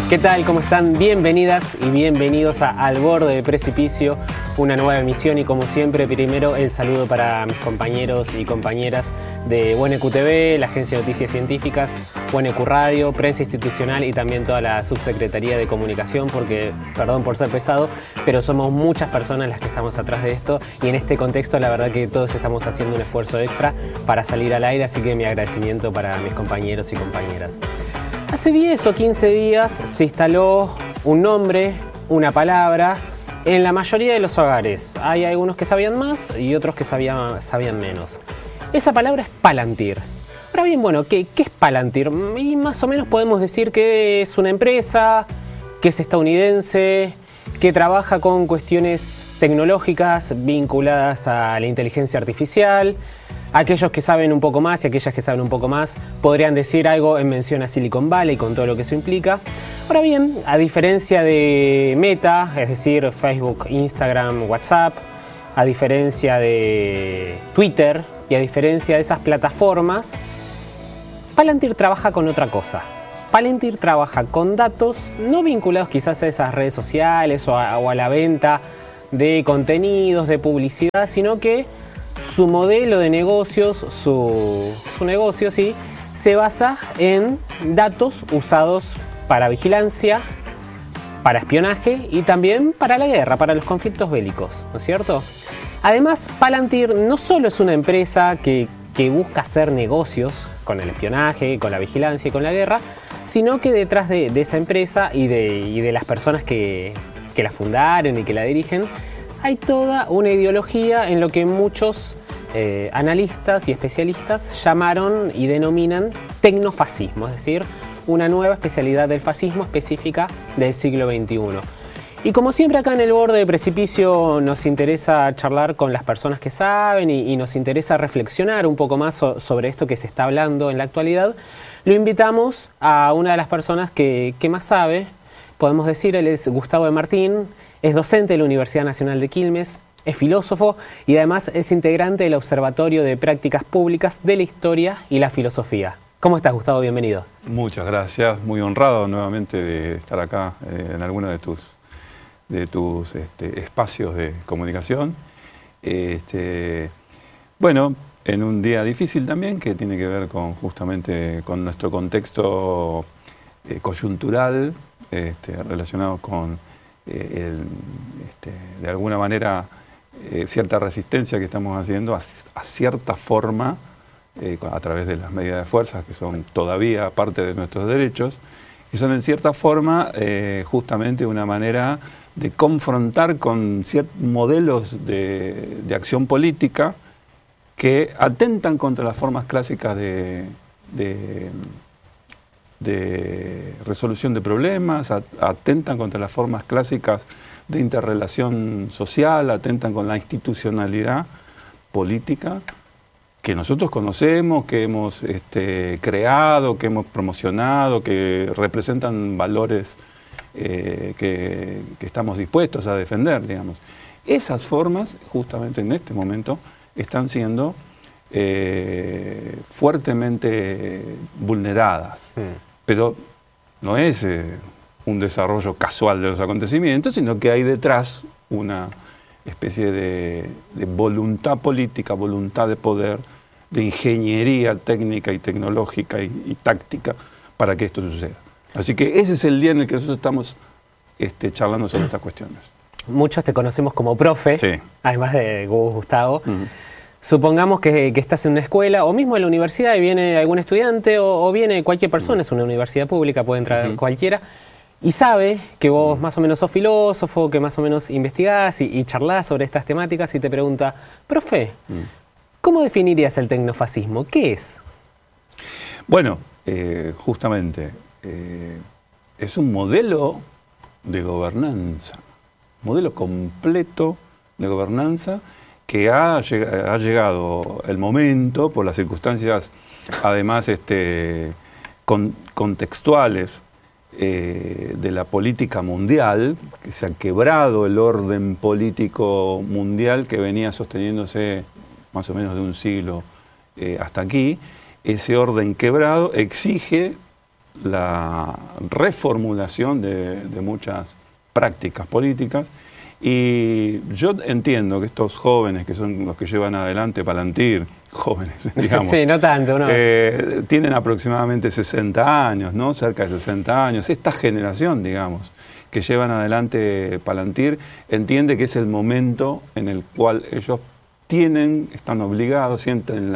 ¿Qué tal? ¿Cómo están? Bienvenidas y bienvenidos a Al Borde del Precipicio, una nueva emisión y como siempre, primero el saludo para mis compañeros y compañeras de UNQ TV, la Agencia de Noticias Científicas, UNQ Radio, Prensa Institucional y también toda la Subsecretaría de Comunicación, porque, perdón por ser pesado, pero somos muchas personas las que estamos atrás de esto y en este contexto la verdad que todos estamos haciendo un esfuerzo extra para salir al aire, así que mi agradecimiento para mis compañeros y compañeras. Hace 10 o 15 días se instaló un nombre, una palabra, en la mayoría de los hogares. Hay algunos que sabían más y otros que sabían menos. Esa palabra es Palantir. Ahora bien, bueno, ¿qué es Palantir? Y más o menos podemos decir que es una empresa, que es estadounidense, que trabaja con cuestiones tecnológicas vinculadas a la inteligencia artificial. Aquellos que saben un poco más y aquellas que saben un poco más podrían decir algo en mención a Silicon Valley con todo lo que eso implica. Ahora bien, a diferencia de Meta, es decir, Facebook, Instagram, WhatsApp, a diferencia de Twitter y a diferencia de esas plataformas, Palantir trabaja con otra cosa. Palantir trabaja con datos no vinculados quizás a esas redes sociales o a la venta de contenidos, de publicidad, sino que su modelo de negocios, su negocio, sí, se basa en datos usados para vigilancia, para espionaje y también para la guerra, para los conflictos bélicos, ¿no es cierto? Además, Palantir no solo es una empresa que busca hacer negocios con el espionaje, con la vigilancia y con la guerra, sino que detrás de esa empresa y de las personas que la fundaron y que la dirigen, hay toda una ideología en lo que muchos analistas y especialistas llamaron y denominan tecnofascismo, es decir, una nueva especialidad del fascismo específica del siglo XXI. Y como siempre acá en el Borde del Precipicio nos interesa charlar con las personas que saben y nos interesa reflexionar un poco más sobre esto que se está hablando en la actualidad, lo invitamos a una de las personas que más sabe, podemos decir, él es Gustavo de Martín, es docente de la Universidad Nacional de Quilmes, es filósofo y además es integrante del Observatorio de Prácticas Públicas de la Historia y la Filosofía. ¿Cómo estás, Gustavo? Bienvenido. Muchas gracias, muy honrado nuevamente de estar acá en alguno de tus espacios de comunicación. Bueno, en un día difícil también, que tiene que ver justamente con nuestro contexto coyuntural, relacionado con de alguna manera cierta resistencia que estamos haciendo a cierta forma a través de las medidas de fuerza que son todavía parte de nuestros derechos y son en cierta forma justamente una manera de confrontar con ciertos modelos de acción política que atentan contra las formas clásicas de resolución de problemas, atentan contra las formas clásicas de interrelación social, atentan con la institucionalidad política que nosotros conocemos, que hemos creado, que hemos promocionado, que representan valores que estamos dispuestos a defender, digamos. Esas formas, justamente en este momento, están siendo fuertemente vulneradas. Pero no es un desarrollo casual de los acontecimientos, sino que hay detrás una especie de voluntad política, voluntad de poder, de ingeniería técnica y tecnológica y táctica para que esto suceda. Así que ese es el día en el que nosotros estamos charlando sobre estas cuestiones. Muchos te conocemos como profe, sí, además de Gustavo. Supongamos que estás en una escuela o mismo en la universidad y viene algún estudiante o viene cualquier persona, es una universidad pública, puede entrar cualquiera, y sabe que vos más o menos sos filósofo, que más o menos investigás y charlás sobre estas temáticas y te pregunta, profe, ¿cómo definirías el tecnofascismo? ¿Qué es? Bueno, justamente es un modelo de gobernanza, modelo completo de gobernanza que ha llegado el momento, por las circunstancias además contextuales de la política mundial, que se ha quebrado el orden político mundial que venía sosteniéndose más o menos de un siglo hasta aquí. Ese orden quebrado exige la reformulación de muchas prácticas políticas. Y yo entiendo que estos jóvenes, que son los que llevan adelante Palantir, jóvenes, digamos, sí, no tanto, ¿no? tienen aproximadamente 60 años, ¿no? Cerca de 60 años. Esta generación, digamos, que llevan adelante Palantir, entiende que es el momento en el cual ellos están obligados, sienten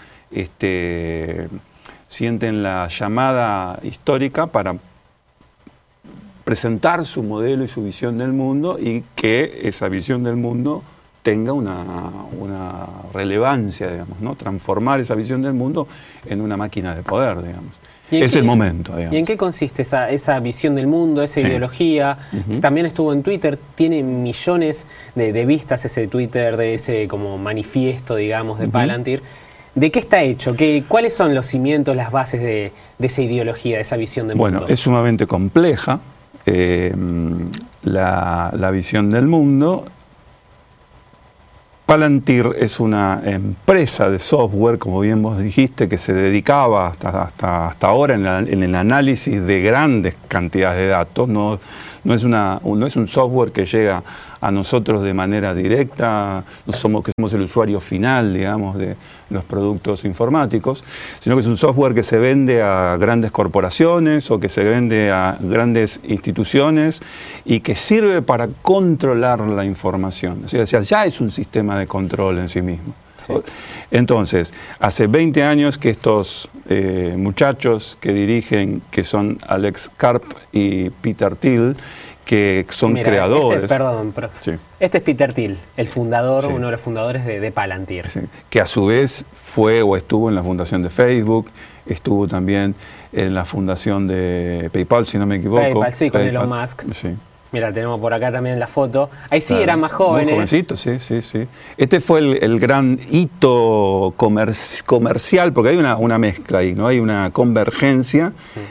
la llamada histórica para presentar su modelo y su visión del mundo, y que esa visión del mundo tenga una relevancia, digamos, ¿no? Transformar esa visión del mundo en una máquina de poder, digamos. Es el momento, digamos. ¿Y en qué consiste esa visión del mundo, esa ideología? También estuvo en Twitter, tiene millones de vistas ese Twitter, de ese como manifiesto, digamos, de Palantir. ¿De qué está hecho? ¿Cuáles son los cimientos, las bases de esa ideología, de esa visión del mundo? Bueno, es sumamente compleja la visión del mundo. Palantir es una empresa de software, como bien vos dijiste, que se dedicaba hasta ahora en el análisis de grandes cantidades de datos. No es un software que llega a nosotros de manera directa, que somos el usuario final, digamos, de los productos informáticos, sino que es un software que se vende a grandes corporaciones o que se vende a grandes instituciones y que sirve para controlar la información. O sea, ya es un sistema de control en sí mismo. Sí. Entonces, hace 20 años que estos muchachos que dirigen, que son Alex Karp y Peter Thiel, que son creadores. Este es Peter Thiel, el fundador, uno de los fundadores de Palantir. Sí, que a su vez fue o estuvo en la fundación de Facebook, estuvo también en la fundación de PayPal, si no me equivoco. PayPal, sí, con Elon Musk. Sí. Mira, tenemos por acá también la foto. Ahí sí, eran más jóvenes. Muy jovencitos, sí. Este fue el gran hito comercial, porque hay una mezcla ahí, ¿no? Hay una convergencia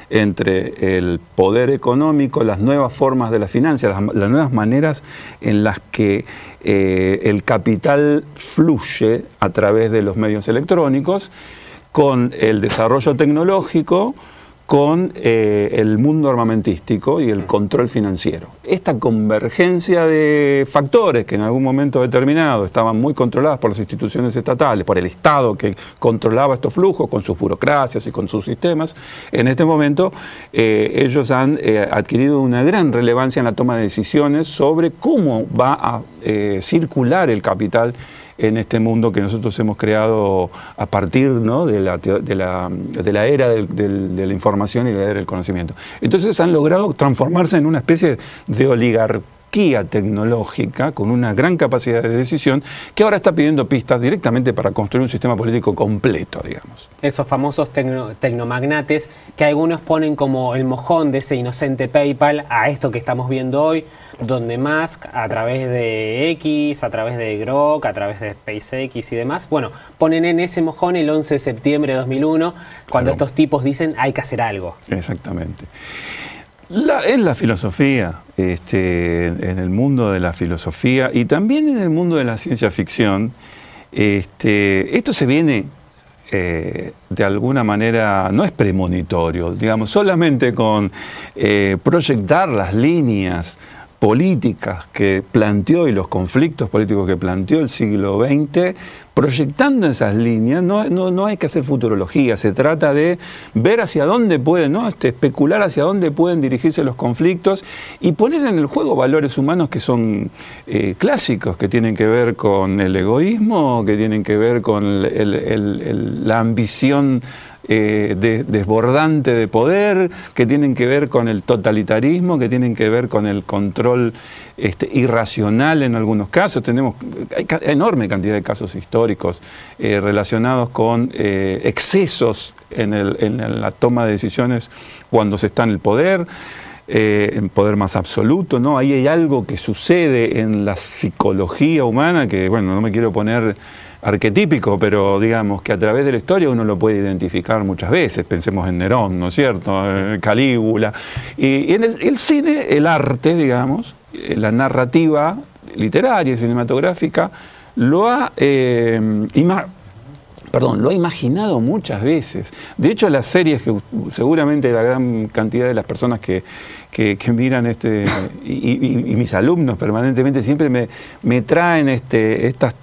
entre el poder económico, las nuevas formas de la finanzas, las nuevas maneras en las que el capital fluye a través de los medios electrónicos, con el desarrollo tecnológico, con el mundo armamentístico y el control financiero. Esta convergencia de factores que en algún momento determinado estaban muy controladas por las instituciones estatales, por el Estado que controlaba estos flujos con sus burocracias y con sus sistemas, en este momento ellos han adquirido una gran relevancia en la toma de decisiones sobre cómo va a circular el capital en este mundo que nosotros hemos creado a partir, ¿no?, de la era de la información y la era del conocimiento. Entonces han logrado transformarse en una especie de oligarquía tecnológica con una gran capacidad de decisión que ahora está pidiendo pistas directamente para construir un sistema político completo, digamos. Esos famosos tecnomagnates que algunos ponen como el mojón de ese inocente PayPal a esto que estamos viendo hoy, donde Musk, a través de X, a través de Grok, a través de SpaceX y demás, bueno, ponen en ese mojón el 11 de septiembre de 2001, cuando estos tipos dicen hay que hacer algo. Exactamente. En la filosofía, en el mundo de la filosofía y también en el mundo de la ciencia ficción, esto se viene de alguna manera, no es premonitorio, digamos, solamente con proyectar las líneas políticas que planteó y los conflictos políticos que planteó el siglo XX, proyectando esas líneas, no hay que hacer futurología, se trata de ver hacia dónde pueden, ¿no?, especular hacia dónde pueden dirigirse los conflictos y poner en el juego valores humanos que son clásicos, que tienen que ver con el egoísmo, que tienen que ver con la ambición desbordante de poder, que tienen que ver con el totalitarismo, que tienen que ver con el control irracional en algunos casos. Hay enorme cantidad de casos históricos relacionados con excesos en la toma de decisiones cuando se está en el poder, en poder más absoluto, ¿no? Ahí hay algo que sucede en la psicología humana que, bueno, no me quiero poner arquetípico, pero digamos que a través de la historia uno lo puede identificar muchas veces. Pensemos en Nerón, ¿no es cierto? Sí. Calígula. Y en el cine, el arte, digamos, la narrativa literaria y cinematográfica lo ha Perdón, lo ha imaginado muchas veces. De hecho, las series que seguramente la gran cantidad de las personas que miran y mis alumnos permanentemente siempre me traen estas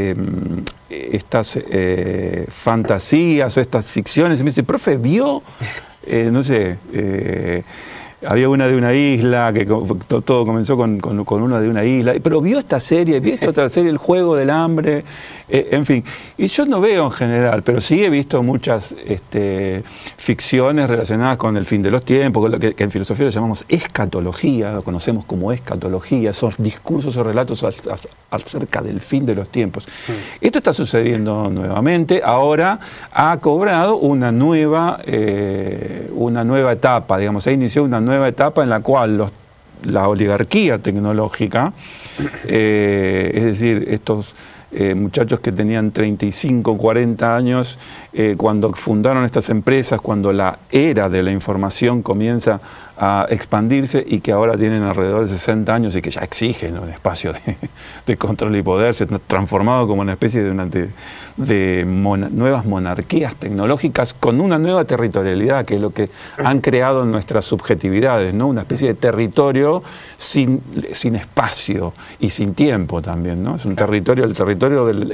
fantasías o estas ficciones y me dicen, profe, ¿vio? No sé, había una de una isla, que todo comenzó con una de una isla, pero vio esta serie, vio esta otra serie, El Juego del Hambre, en fin. Y yo no veo en general, pero sí he visto muchas ficciones relacionadas con el fin de los tiempos, con lo que en filosofía lo llamamos escatología, lo conocemos como escatología, son discursos o relatos acerca del fin de los tiempos. Esto está sucediendo nuevamente, ahora ha cobrado una nueva etapa, digamos, se inició una nueva etapa en la cual la oligarquía tecnológica, es decir, estos muchachos que tenían 35, 40 años, cuando fundaron estas empresas, cuando la era de la información comienza a expandirse y que ahora tienen alrededor de 60 años y que ya exigen un espacio de control y poder, se han transformado como una especie de nuevas monarquías tecnológicas con una nueva territorialidad, que es lo que han creado nuestras subjetividades, ¿no? Una especie de territorio sin espacio y sin tiempo también, ¿no? Es un territorio, el territorio del